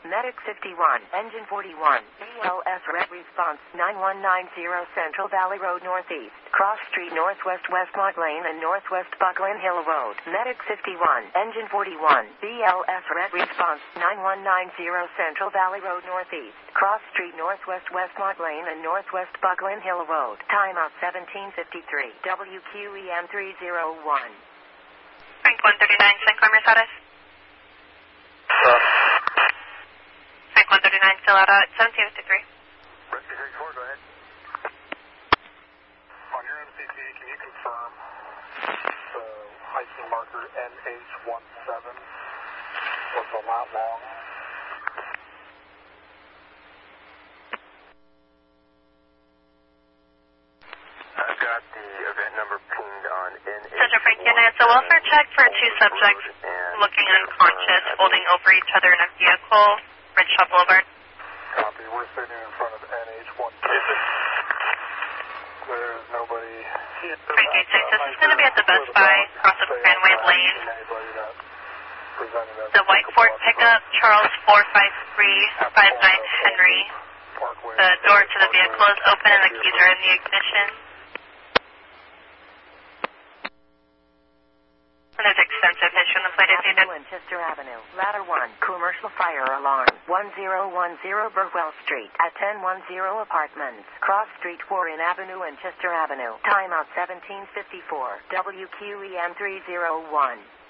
Medic 51, Engine 41, BLS Red Response 9190 Central Valley Road Northeast, Cross Street Northwest Westmont Lane and Northwest Buckland Hill Road. Medic 51, Engine 41, BLS Red Response 9190 Central Valley Road Northeast, Cross Street Northwest Westmont Lane and Northwest Buckland Hill Road. Timeout 1753, WQEM 301. Frank 139, San Carmen Mercedes. Frank 139, still out at 1753. Rescue 34, go ahead. On your MCT, can you confirm the hiking marker NH17 was a lot long? I've got the event number pinged on NH17. Central Frank Unit, so welfare check for two subjects looking unconscious, holding over each other in a vehicle, Ridgeshot Boulevard. Copy, we're sitting in front of NH17. There's nobody. Frank 86, this is going to be at the Best Buy, across the Cranway Lane. The White Ford pickup, Charles 45359 Henry. The door to the vehicle is open and the keys are in the ignition. And there's extensive history on the plate if needed. Winchester Avenue, Ladder 1, Commercial Fire Alarm, 1010 Burwell Street, at 1010 Apartments, Cross Street, Warren Avenue, Winchester Avenue. Timeout 1754, WQEM 301.